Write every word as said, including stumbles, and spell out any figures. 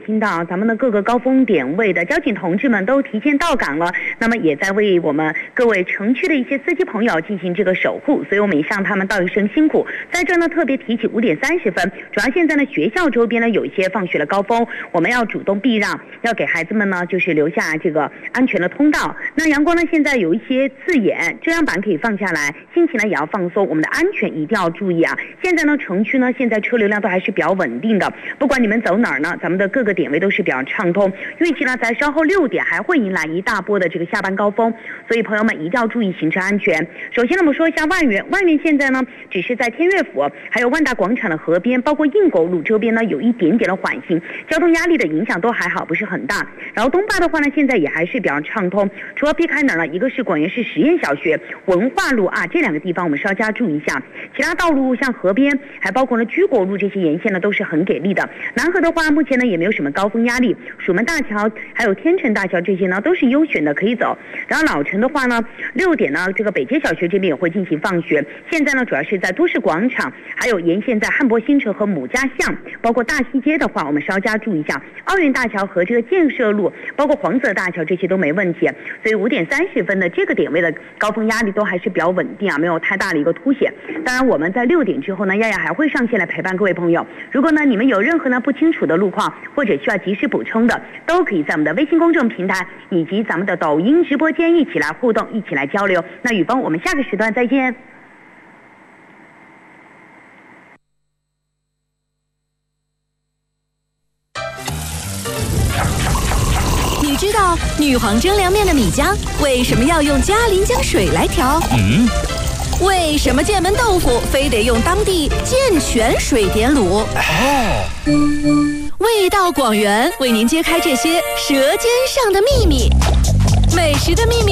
听到咱们的各个高峰点位的交警同志们都提前到岗了，那么也在为我们各位城区的一些司机朋友进行这个守护，所以我们也向他们道一声辛苦。在这呢，特别提起五点三十分，主要现在呢学校周边呢有一些放学的高峰，我们要主动避让，要给孩子们呢就是留下这个安全的通道。那阳光呢现在有一些刺眼，遮阳板可以放下来，心情呢也要放松，我们的安全一定要注意啊。现在呢城区呢现在车流量都还是比较稳定的，不管你们走哪儿呢，咱们的各个点位都是比较畅通。预计呢在稍后六点还会迎来一大波的这个下班高峰，所以朋友们一定要注意行车安全。首先呢我们说一下万源，万源现在呢只是在天悦府还有万达广场的河边，包括硬狗路周边呢有一点点的缓行，交通压力的影响都还好，不是很大。然后东坝的话呢现在也还是比较畅通，除了避开哪儿呢，一个是广元市实验小学、文化路啊，这两个地方我们稍加注意一下。其他道路像河边还包括了居国路这些沿线呢都是很给力的。南河的话目前呢也没有什么高峰压力，蜀门大桥还有天成大桥这些呢都是优选的，可以走。然后老城的话呢六点呢这个北街小学这边也会进行放学，现在呢主要是在都市广场还有沿线在汉博新城和母家巷，包括大西街的话我们稍加注意一下。奥运大桥和这个建设路包括黄泽大桥这些都没问题，所以五点三十分的这个点位的高峰压力都还是比较稳定啊，没有太大的一个凸显。当然我们在六点之后呢，亚亚还会上线来陪伴各位朋友。如果呢你们有任何呢不清楚的路况或者需要及时补充的，都可以在我们的微信公众平台以及咱们的抖音直播间一起来互动，一起来交流。那雨峰，我们下个时段再见。 你知道女皇蒸凉面的米浆为什么要用嘉陵江水来调？ 嗯， 为什么剑门豆腐非得用当地健泉水点卤？ 哦， 味道广元为您揭开这些舌尖上的秘密。美食的秘密